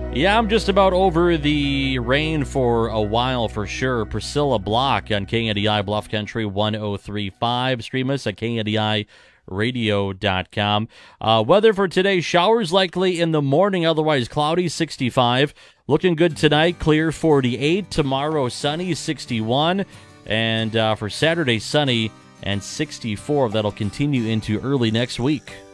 Yeah, I'm just about over the rain for a while for sure. Priscilla Block on KNDI Bluff Country 1035. Stream us at KNDIRadio.com. Weather for today, showers likely in the morning, otherwise cloudy, 65. Looking good tonight, clear 48. Tomorrow, sunny, 61. And for Saturday, sunny and 64. That'll continue into early next week.